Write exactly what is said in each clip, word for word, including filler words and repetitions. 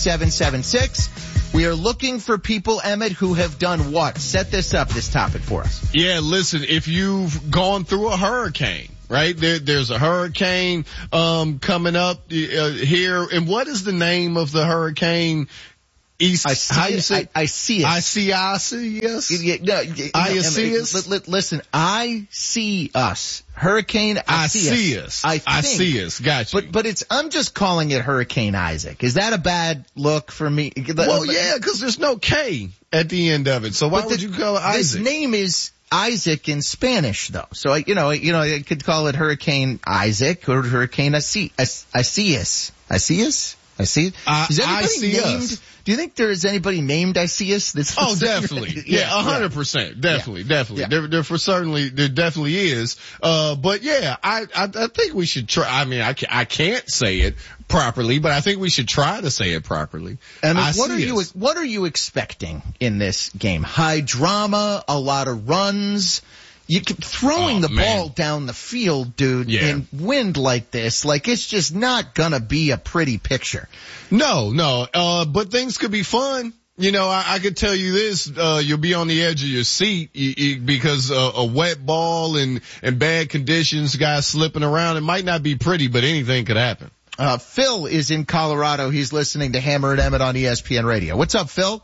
seven seven six. We are looking for people, Emmett, who have done what? Set this up, this topic for us. Yeah, listen, if you've gone through a hurricane, right? There, there's a hurricane um coming up uh, here. And what is the name of the hurricane? East, I see how you it. say? I, I see it. I see us, yes. Yeah, no, no, I Emmett, see us. li- li- listen, I see us. Hurricane I, I see, see us. us. I, think, I see us. Gotcha. But but it's I'm just calling it Hurricane Isaac. Is that a bad look for me? Well, yeah, because there's no K at the end of it. So why But would the- you call it Isaac? This name is Isaac in Spanish, though. So, I, you know, you know, I could call it Hurricane Isaac or Hurricane Asi- As- Asius. Asius? I see it. Uh, Is anybody I see named? us. Do you think there is anybody named Isius? That's Oh, definitely. Yeah, a hundred percent. Definitely, definitely. Yeah. There, there for certainly, there definitely is. Uh, but yeah, I, I, I think we should try. I mean, I, ca- I can't say it properly, but I think we should try to say it properly. And I what are see you us. what are you expecting in this game? High drama, a lot of runs. You keep throwing Oh, the man. ball down the field, dude, Yeah. in wind like this. Like, it's just not gonna be a pretty picture. No, no, uh, but things could be fun. You know, I, I could tell you this, uh, you'll be on the edge of your seat you, you, because uh, a wet ball and, and bad conditions, guys slipping around, it might not be pretty, but anything could happen. Uh, Phil is in Colorado. He's listening to Hammer and Emmett on E S P N Radio. What's up, Phil?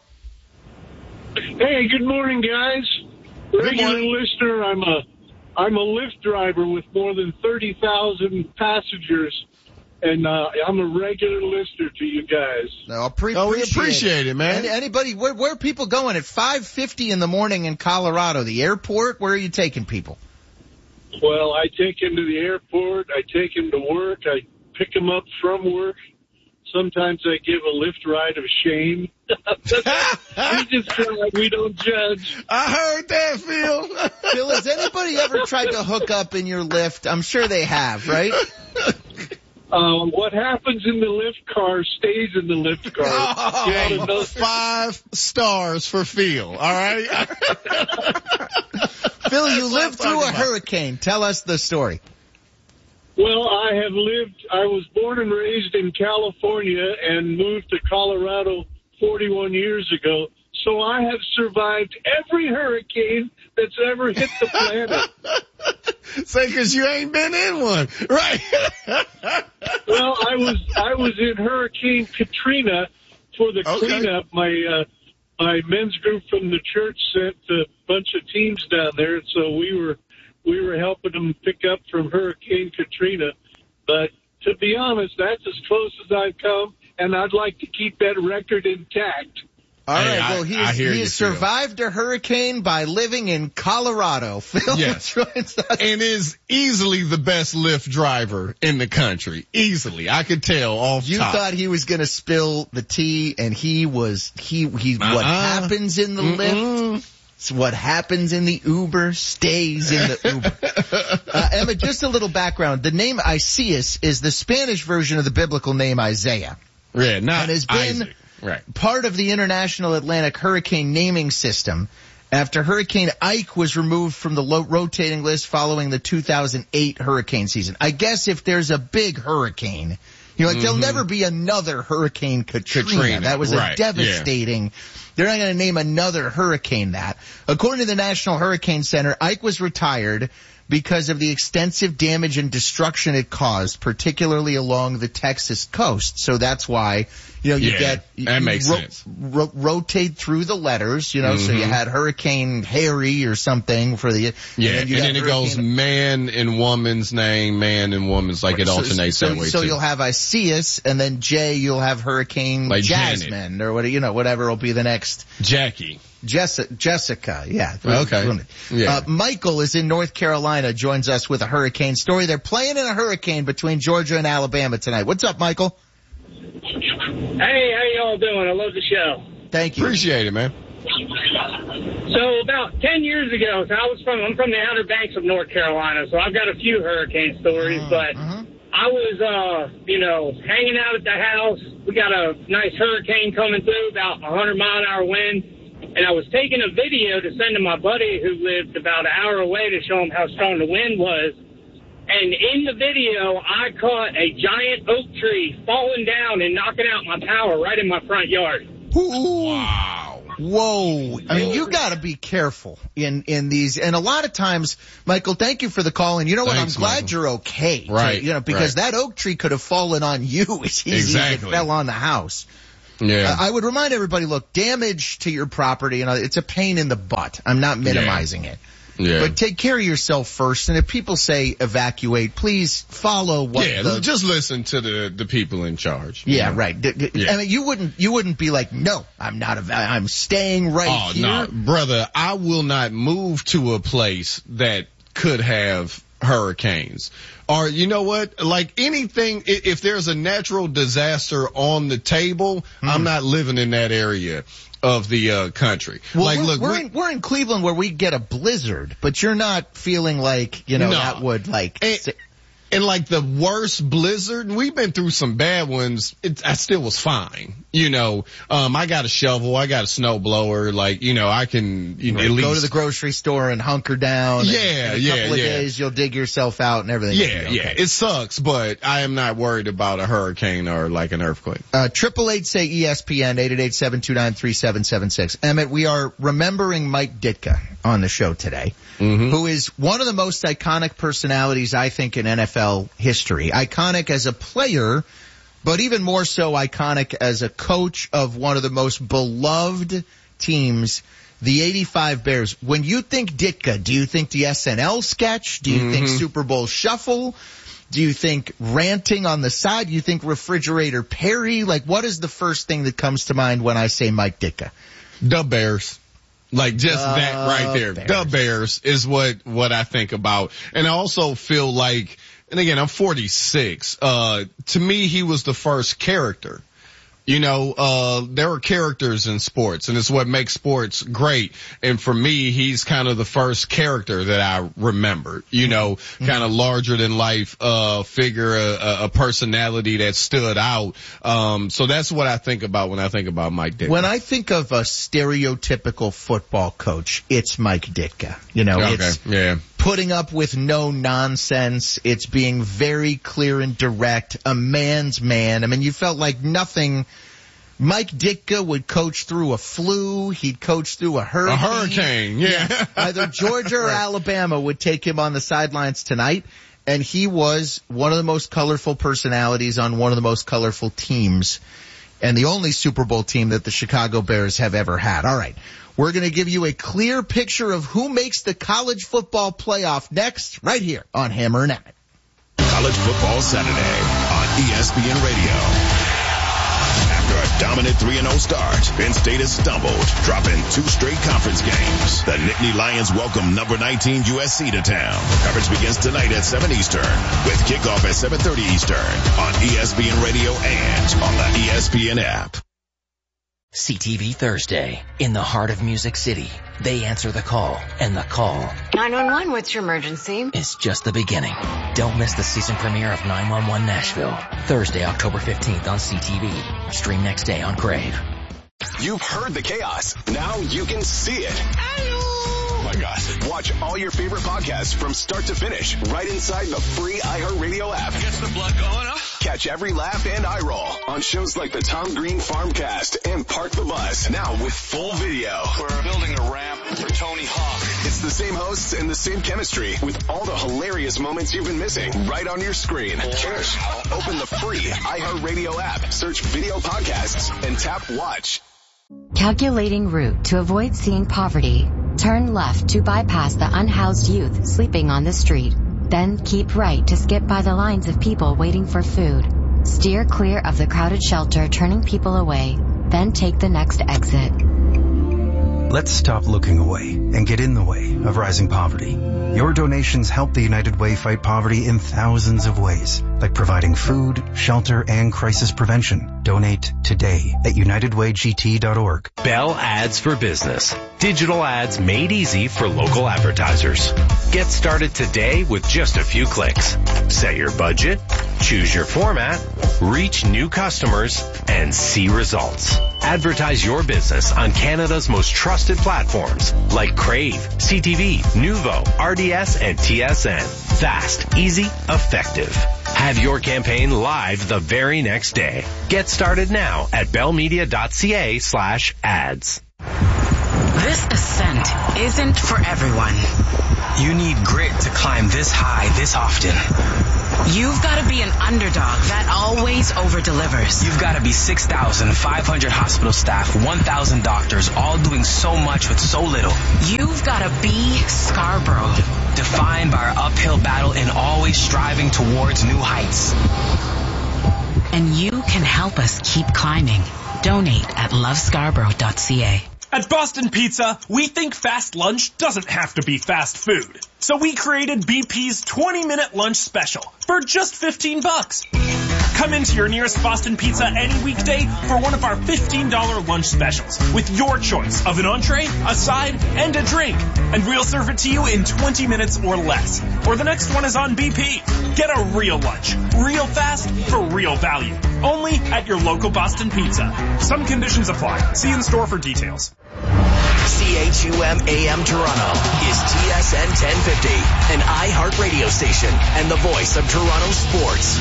Hey, good morning, guys. Regular morning. listener, I'm a I'm a Lyft driver with more than thirty thousand passengers, and uh, I'm a regular listener to you guys. No, pre- Oh, we appreciate it, man. Any, anybody, where, where are people going at five fifty in the morning in Colorado? The airport? Where are you taking people? Well, I take him to the airport. I take him to work. I pick him up from work. Sometimes I give a Lyft ride of shame. We just feel like we don't judge. I heard that, Phil. Phil, has anybody ever tried to hook up in your Lyft? I'm sure they have, right? Uh, what happens in the Lyft car stays in the Lyft car. Oh, You ought to know- five stars for Phil, all right? Phil, you That's what lived I'm through a talking about. hurricane. Tell us the story. Well, I have lived, I was born and raised in California and moved to Colorado forty-one years ago. So I have survived every hurricane that's ever hit the planet. Say, cause you ain't been in one, right? Well, I was, I was in Hurricane Katrina for the Okay. cleanup. My, uh, my men's group from the church sent a bunch of teams down there. And so we were, we were helping them pick up from Hurricane Katrina. But to be honest, that's as close as I've come, and I'd like to keep that record intact. All right. Hey, I- well, he I has, hear he you, has Phil. survived a hurricane by living in Colorado. Phil Yes. joins us. And is easily the best Lyft driver in the country. Easily. I could tell off You top. thought he was going to spill the tea, and he was, he, he, what Uh-uh. happens in the Lyft, Mm-mm. it's what happens in the Uber stays in the Uber. uh, Emma, just a little background. The name Isias is the Spanish version of the biblical name Isaiah. Yeah, not And has been Isaac. Right. part of the International Atlantic Hurricane Naming System after Hurricane Ike was removed from the lo- rotating list following the two thousand eight hurricane season. I guess if there's a big hurricane, you know, like there'll never be another Hurricane Katrina. Katrina, That was right, a devastating. They're not going to name another hurricane that. According to the National Hurricane Center, Ike was retired because of the extensive damage and destruction it caused, particularly along the Texas coast. So that's why, you know, you Yeah, get, that you makes ro- sense. ro- rotate through the letters, you know, so you Mhm. had Hurricane Harry or something for the, Yeah, and and, you got then it goes Hurricane- man and woman's name, man and woman's, like it so- alternates so, that way so too. you'll have Isias, and then J, you'll have Hurricane Like Jasmine, or what, you know, whatever will be the next. Jackie. Jessica, Jessica, yeah. Okay. Yeah. Uh, Michael is in North Carolina, joins us with a hurricane story. They're playing in a hurricane between Georgia and Alabama tonight. What's up, Michael? Hey, how y'all doing? I love the show. Thank you. Appreciate it, man. So about ten years ago, so I was from, I'm from the Outer Banks of North Carolina, so I've got a few hurricane stories, but uh-huh. I was, uh, you know, hanging out at the house. We got a nice hurricane coming through, about a hundred mile an hour wind. And I was taking a video to send to my buddy who lived about an hour away to show him how strong the wind was. And in the video, I caught a giant oak tree falling down and knocking out my power right in my front yard. Ooh. Wow. Whoa. I mean, you gotta be careful in, in these. And a lot of times, Michael, thank you for the call. And you know what? Thanks, I'm glad Michael. you're okay. Right. To, you know, because right. that oak tree could have fallen on you as easy exactly. as it fell on the house. Yeah. Uh, I would remind everybody, look, damage to your property, you know, it's a pain in the butt. I'm not minimizing yeah. it. Yeah. But take care of yourself first. And if people say evacuate, please follow what yeah, the... just listen to the, the people in charge. Yeah, know? right. D- d- yeah. I mean, you wouldn't, you wouldn't be like, no, I'm not, ev- I'm staying right oh, here. no, brother, I will not move to a place that could have hurricanes. Or, you know what? Like anything, if there's a natural disaster on the table, mm. I'm not living in that area of the uh, country. Well, like, we're, look, we're we, in, we're in Cleveland where we get a blizzard, but you're not feeling like, you know, no. that would like... And, say, and like the worst blizzard, we've been through some bad ones. It, I still was fine. You know, um, I got a shovel, I got a snow blower. Like, you know, I can you know, at go least to the grocery store and hunker down. Yeah, and in a yeah, couple of yeah. days, you'll dig yourself out and everything. Yeah, will be okay. yeah. It sucks, but I am not worried about a hurricane or like an earthquake. Uh, triple eight say E S P N, eight eight eight, seven two nine, three seven seven six. Emmett, we are remembering Mike Ditka on the show today, mm-hmm. who is one of the most iconic personalities, I think, in N F L history. Iconic as a player, but even more so iconic as a coach of one of the most beloved teams, the eighty-five Bears. When you think Ditka, do you think the S N L sketch? Do you mm-hmm. think Super Bowl Shuffle? Do you think ranting on the side? Do you think Refrigerator Perry? Like, what is the first thing that comes to mind when I say Mike Ditka? The Bears. Like just the that right there. Bears. The Bears is what, what I think about. And I also feel like, and again, I'm forty-six. Uh, to me, he was the first character. You know, uh, there are characters in sports, and it's what makes sports great. And for me, he's kind of the first character that I remember, you know, mm-hmm. kind of larger than life, uh, figure, a, a personality that stood out. Um, so that's what I think about when I think about Mike Ditka. When I think of a stereotypical football coach, it's Mike Ditka. You know, okay. it's yeah. putting up with no nonsense. It's being very clear and direct, a man's man. I mean, you felt like nothing. Mike Ditka would coach through a flu. He'd coach through a hurricane. A hurricane, yeah. yeah. Either Georgia or right. Alabama would take him on the sidelines tonight. And he was one of the most colorful personalities on one of the most colorful teams. And the only Super Bowl team that the Chicago Bears have ever had. All right. We're going to give you a clear picture of who makes the college football playoff next, right here on Hammer and Emmett. College Football Saturday on E S P N Radio. After a dominant three and oh start, Penn State has stumbled, dropping two straight conference games. The Nittany Lions welcome number nineteen U S C to town. Coverage begins tonight at seven Eastern, with kickoff at seven thirty Eastern on E S P N Radio and on the E S P N app. C T V Thursday. In the heart of Music City, they answer the call, and the call nine one one, what's your emergency? is just the beginning. Don't miss the season premiere of nine one one Nashville. Thursday, October fifteenth on C T V. Stream next day on Crave. You've heard the chaos. Now you can see it. Oh my gosh. Watch all your favorite podcasts from start to finish right inside the free iHeartRadio app. Gets the blood going, huh? Catch every laugh and eye roll on shows like the Tom Green Farmcast and Park the Bus, now with full video. We're building a ramp for Tony Hawk. It's the same hosts and the same chemistry with all the hilarious moments you've been missing right on your screen. Cheers. Open the free iHeartRadio app, search video podcasts, and tap watch. Calculating route to avoid seeing poverty. Turn left to bypass the unhoused youth sleeping on the street. Then keep right to skip by the lines of people waiting for food. Steer clear of the crowded shelter turning people away. Then take the next exit. Let's stop looking away and get in the way of rising poverty. Your donations help the United Way fight poverty in thousands of ways, like providing food, shelter, and crisis prevention. Donate today at united way g t dot org. Bell Ads for Business. Digital ads made easy for local advertisers. Get started today with just a few clicks. Set your budget, choose your format, reach new customers, and see results. Advertise your business on Canada's most trusted platforms like Crave, C T V, Nuvo, R D S, and T S N. Fast, easy, effective. Have your campaign live the very next day. Get started now at bellmedia.ca slash ads. This ascent isn't for everyone. You need grit to climb this high this often. You've got to be an underdog that always over-delivers. You've got to be six thousand five hundred hospital staff, one thousand doctors, all doing so much with so little. You've got to be Scarborough. Defined by our uphill battle and always striving towards new heights. And you can help us keep climbing. Donate at love scarborough dot c a. At Boston Pizza, we think fast lunch doesn't have to be fast food. So we created B P's twenty minute lunch special for just fifteen bucks. Come into your nearest Boston Pizza any weekday for one of our fifteen dollars lunch specials with your choice of an entree, a side, and a drink. And we'll serve it to you in twenty minutes or less. Or the next one is on B P. Get a real lunch, real fast, for real value. Only at your local Boston Pizza. Some conditions apply. See in store for details. C H U M A M Toronto is T S N ten fifty, an iHeart radio station and the voice of Toronto sports.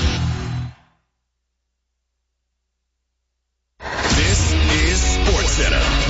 This is SportsCenter.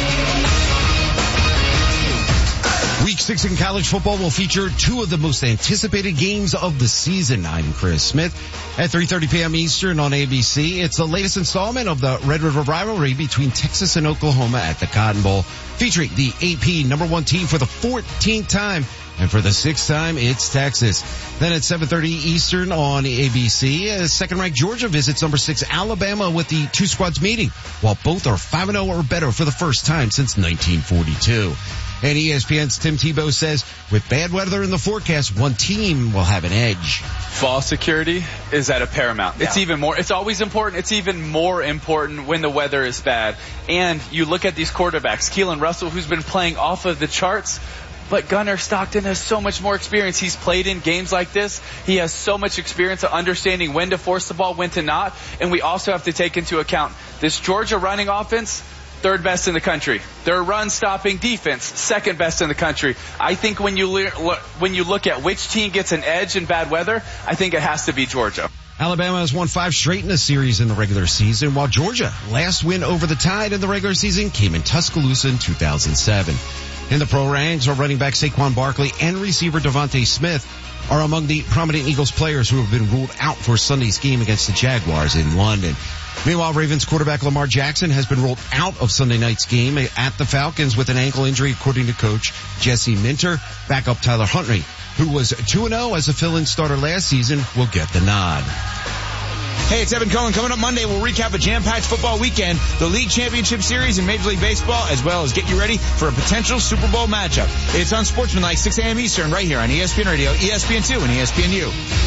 Week six in college football will feature two of the most anticipated games of the season. I'm Chris Smith. At three thirty p.m. Eastern on A B C, it's the latest installment of the Red River rivalry between Texas and Oklahoma at the Cotton Bowl, featuring the A P number one team for the fourteenth time. And for the sixth time, it's Texas. Then at seven thirty Eastern on A B C, uh, second-ranked Georgia visits number six Alabama with the two squads meeting, while both are five and oh or better for the first time since nineteen forty-two. And E S P N's Tim Tebow says, with bad weather in the forecast, one team will have an edge. Fall security is at a paramount. Yeah. It's even more, it's always important. It's even more important when the weather is bad. And you look at these quarterbacks, Keelan Russell, who's been playing off of the charts, but Gunnar Stockton has so much more experience. He's played in games like this. He has so much experience of understanding when to force the ball, when to not. And we also have to take into account this Georgia running offense, third best in the country. Their run-stopping defense, second best in the country. I think when you le- when you look at which team gets an edge in bad weather, I think it has to be Georgia. Alabama has won five straight in the series in the regular season, while Georgia, last win over the Tide in the regular season, came in Tuscaloosa in two thousand seven. In the pro ranks, our running back Saquon Barkley and receiver Devontae Smith are among the prominent Eagles players who have been ruled out for Sunday's game against the Jaguars in London. Meanwhile, Ravens quarterback Lamar Jackson has been ruled out of Sunday night's game at the Falcons with an ankle injury, according to coach Jesse Minter. Backup Tyler Huntley, who was two and oh as a fill-in starter last season, will get the nod. Hey, it's Evan Cohen. Coming up Monday, we'll recap a jam-packed football weekend, the League Championship Series in Major League Baseball, as well as get you ready for a potential Super Bowl matchup. It's Unsportsmanlike, six a.m. Eastern, right here on E S P N Radio, E S P N two, and E S P N U.